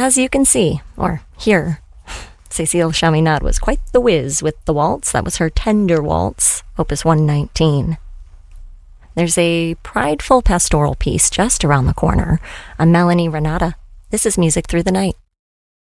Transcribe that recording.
as you can see, or hear, Cécile Chaminade was quite the whiz with the waltz. That was her Tender Waltz, Opus 119. There's a prideful pastoral piece just around the corner, a Melanie Renata. This is Music Through the Night.